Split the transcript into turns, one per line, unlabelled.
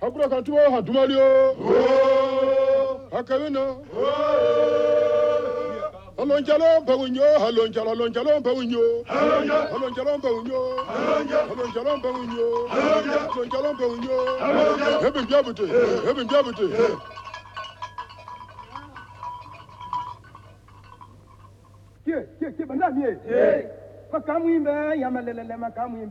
Hakura kantuwa hadumalio. Hakawena. Alonjalo bawunyo, alonjalo bawunyo. Alonjalo bawunyo. Alonjalo bawunyo. Heaven jabute.
Ke banda miye. Makamu imbe yamalele makamu imbe.